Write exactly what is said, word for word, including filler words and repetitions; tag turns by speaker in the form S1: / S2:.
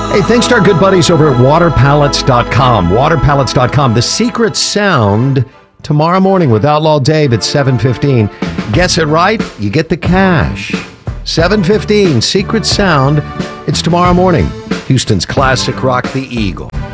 S1: Hey, thanks to our good buddies over at water pallets dot com. water pallets dot com. The secret sound tomorrow morning with Outlaw Dave at seven fifteen. Guess it right, you get the cash. seven fifteen, secret sound. It's tomorrow morning. Houston's classic rock, The Eagle.